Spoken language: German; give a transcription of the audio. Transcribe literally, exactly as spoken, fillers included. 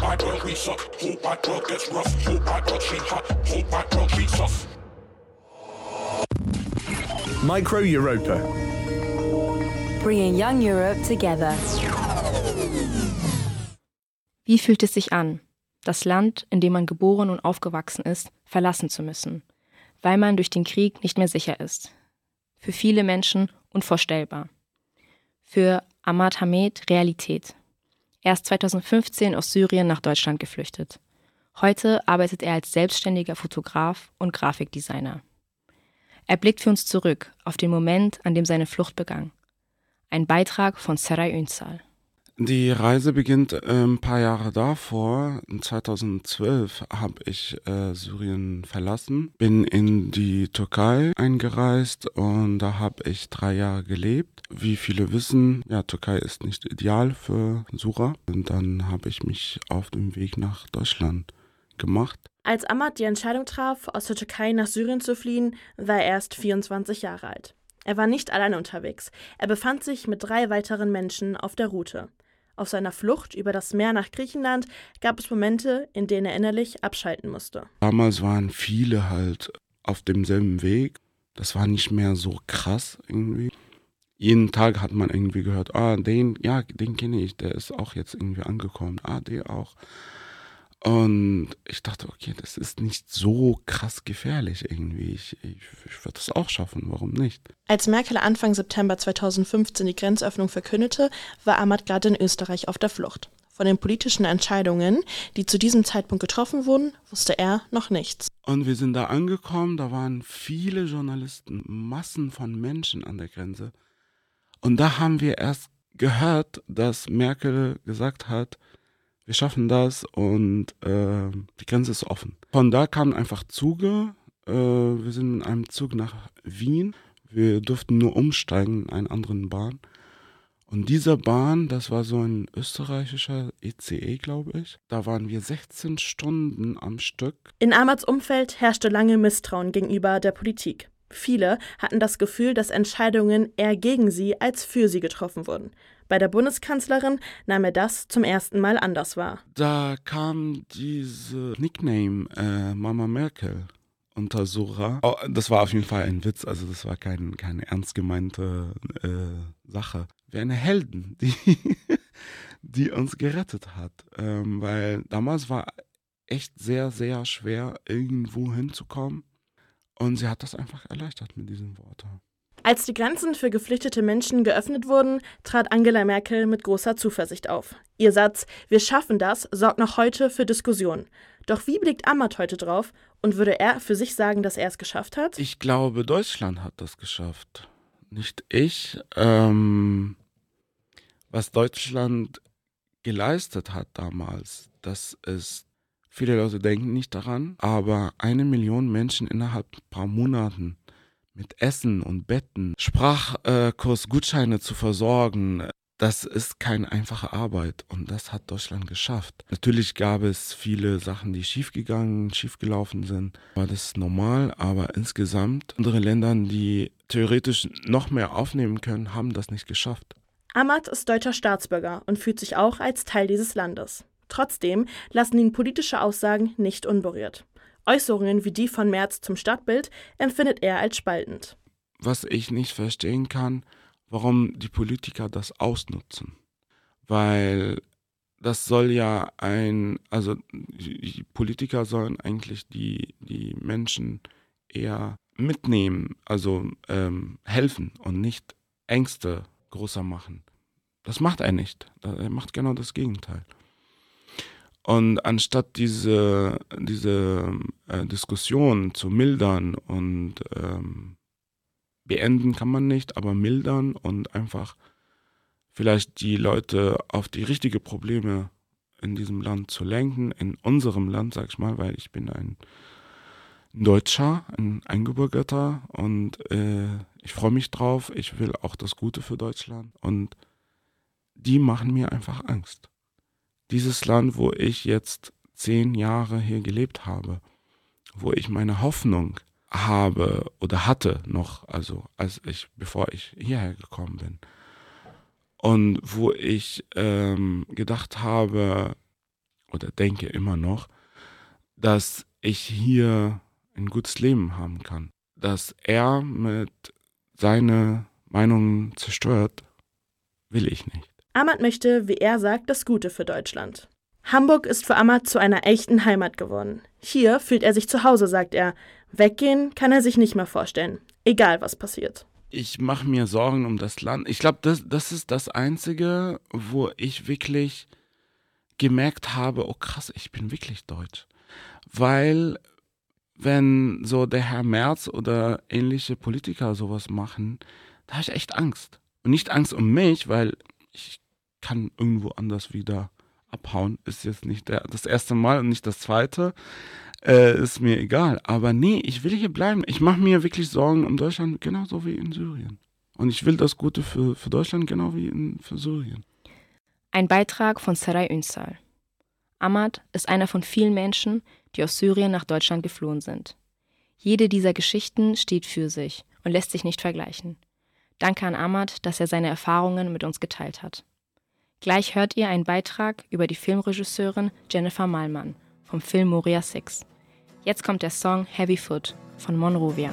bad girl, we suck. Whole bad girl gets rough. Whole bad girl, she hot. Whole bad girl, she tough. Micro Europa. Bringing young Europe together. Wie fühlt es sich an, das Land, in dem man geboren und aufgewachsen ist, verlassen zu müssen, weil man durch den Krieg nicht mehr sicher ist? Für viele Menschen unvorstellbar. Für Ahmad Hamed Realität. Er ist zweitausendfünfzehn aus Syrien nach Deutschland geflüchtet. Heute arbeitet er als selbstständiger Fotograf und Grafikdesigner. Er blickt für uns zurück auf den Moment, an dem seine Flucht begann. Ein Beitrag von Seray Ünsal. Die Reise beginnt äh, ein paar Jahre davor. In zweitausendzwölf habe ich äh, Syrien verlassen, bin in die Türkei eingereist und da habe ich drei Jahre gelebt. Wie viele wissen, ja, Türkei ist nicht ideal für Syrer. Und dann habe ich mich auf dem Weg nach Deutschland gemacht. Als Ahmad die Entscheidung traf, aus der Türkei nach Syrien zu fliehen, war er erst vierundzwanzig Jahre alt. Er war nicht alleine unterwegs. Er befand sich mit drei weiteren Menschen auf der Route. Auf seiner Flucht über das Meer nach Griechenland gab es Momente, in denen er innerlich abschalten musste. Damals waren viele halt auf demselben Weg. Das war nicht mehr so krass irgendwie. Jeden Tag hat man irgendwie gehört, ah, den, ja, den kenne ich, der ist auch jetzt irgendwie angekommen. Ah, der auch. Und ich dachte, okay, das ist nicht so krass gefährlich irgendwie. Ich, ich, ich würde das auch schaffen, warum nicht? Als Merkel Anfang September zweitausendfünfzehn die Grenzöffnung verkündete, war Ahmad gerade in Österreich auf der Flucht. Von den politischen Entscheidungen, die zu diesem Zeitpunkt getroffen wurden, wusste er noch nichts. Und wir sind da angekommen, da waren viele Journalisten, Massen von Menschen an der Grenze. Und da haben wir erst gehört, dass Merkel gesagt hat, wir schaffen das und äh, die Grenze ist offen. Von da kamen einfach Züge. Äh, wir sind in einem Zug nach Wien. Wir durften nur umsteigen in einen anderen Bahn. Und diese Bahn, das war so ein österreichischer E C E, glaube ich. Da waren wir sechzehn Stunden am Stück. In Ahmads Umfeld herrschte lange Misstrauen gegenüber der Politik. Viele hatten das Gefühl, dass Entscheidungen eher gegen sie als für sie getroffen wurden. Bei der Bundeskanzlerin nahm er das zum ersten Mal anders wahr. Da kam diese Nickname äh, Mama Merkel unter Sura. Oh, das war auf jeden Fall ein Witz, also das war kein, keine ernst gemeinte äh, Sache. Wir eine Heldin, die, die uns gerettet hat. Ähm, weil damals war echt sehr, sehr schwer, irgendwo hinzukommen. Und sie hat das einfach erleichtert mit diesen Worten. Als die Grenzen für geflüchtete Menschen geöffnet wurden, trat Angela Merkel mit großer Zuversicht auf. Ihr Satz, wir schaffen das, sorgt noch heute für Diskussionen. Doch wie blickt Ahmad heute drauf und würde er für sich sagen, dass er es geschafft hat? Ich glaube, Deutschland hat das geschafft, nicht ich. Ähm, was Deutschland geleistet hat damals, das ist, viele Leute denken nicht daran, aber eine Million Menschen innerhalb ein paar Monaten mit Essen und Betten, Sprachkurs, Gutscheine zu versorgen, das ist keine einfache Arbeit und das hat Deutschland geschafft. Natürlich gab es viele Sachen, die schiefgegangen, schiefgelaufen sind, war das normal, aber insgesamt andere Länder, die theoretisch noch mehr aufnehmen können, haben das nicht geschafft. Ahmad ist deutscher Staatsbürger und fühlt sich auch als Teil dieses Landes. Trotzdem lassen ihn politische Aussagen nicht unberührt. Äußerungen wie die von Merz zum Stadtbild empfindet er als spaltend. Was ich nicht verstehen kann, warum die Politiker das ausnutzen. Weil das soll ja ein, also die Politiker sollen eigentlich die, die Menschen eher mitnehmen, also ähm, helfen und nicht Ängste größer machen. Das macht er nicht. Er macht genau das Gegenteil. Und anstatt diese, diese äh, Diskussion zu mildern und ähm, beenden kann man nicht, aber mildern und einfach vielleicht die Leute auf die richtigen Probleme in diesem Land zu lenken, in unserem Land, sag ich mal, weil ich bin ein Deutscher, ein Eingebürgerter und äh, ich freue mich drauf, ich will auch das Gute für Deutschland und die machen mir einfach Angst. Dieses Land, wo ich jetzt zehn Jahre hier gelebt habe, wo ich meine Hoffnung habe oder hatte noch, also als ich, bevor ich hierher gekommen bin. Und wo ich ähm, gedacht habe oder denke immer noch, dass ich hier ein gutes Leben haben kann. Dass er mit seinen Meinungen zerstört, will ich nicht. Ahmad möchte, wie er sagt, das Gute für Deutschland. Hamburg ist für Ahmad zu einer echten Heimat geworden. Hier fühlt er sich zu Hause, sagt er. Weggehen kann er sich nicht mehr vorstellen, egal was passiert. Ich mache mir Sorgen um das Land. Ich glaube, das, das ist das Einzige, wo ich wirklich gemerkt habe, oh krass, ich bin wirklich deutsch. Weil wenn so der Herr Merz oder ähnliche Politiker sowas machen, da habe ich echt Angst. Und nicht Angst um mich, weil ich kann irgendwo anders wieder abhauen. Ist jetzt nicht der, das erste Mal und nicht das zweite. Äh, ist mir egal. Aber nee, ich will hier bleiben. Ich mache mir wirklich Sorgen um Deutschland, genauso wie in Syrien. Und ich will das Gute für, für Deutschland, genau wie in, für Syrien. Ein Beitrag von Seray Ünsal. Ahmad ist einer von vielen Menschen, die aus Syrien nach Deutschland geflohen sind. Jede dieser Geschichten steht für sich und lässt sich nicht vergleichen. Danke an Ahmad, dass er seine Erfahrungen mit uns geteilt hat. Gleich hört ihr einen Beitrag über die Filmregisseurin Jennifer Malman vom Film Moria sechs. Jetzt kommt der Song Heavy Foot von Monrovia.